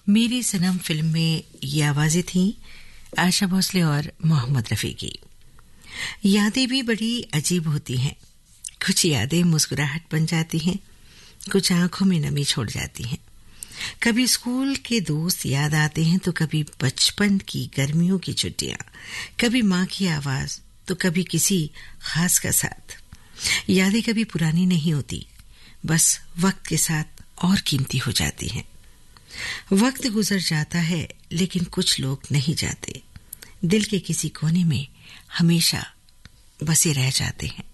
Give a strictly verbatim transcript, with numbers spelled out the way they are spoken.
मेरी सनम फिल्म में ये आवाजें थीं आशा भोसले और मोहम्मद रफी की। यादें भी बड़ी अजीब होती हैं। कुछ यादें मुस्कुराहट बन जाती हैं, कुछ आंखों में नमी छोड़ जाती हैं। कभी स्कूल के दोस्त याद आते हैं तो कभी बचपन की गर्मियों की छुट्टियां, कभी माँ की आवाज तो कभी किसी खास का साथ। यादें कभी पुरानी नहीं होती, बस वक्त के साथ और कीमती हो जाती हैं। वक्त गुजर जाता है लेकिन कुछ लोग नहीं जाते, दिल के किसी कोने में हमेशा बसे रह जाते हैं।